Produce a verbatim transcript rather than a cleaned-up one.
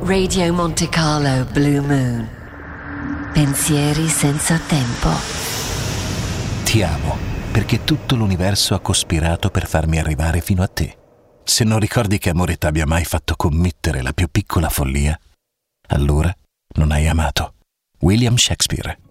Radio Monte Carlo Blue Moon. Pensieri senza tempo. Ti amo, perché tutto l'universo ha cospirato per farmi arrivare fino a te. Se non ricordi che amore t'abbia mai fatto commettere la più piccola follia, allora non hai amato. William Shakespeare.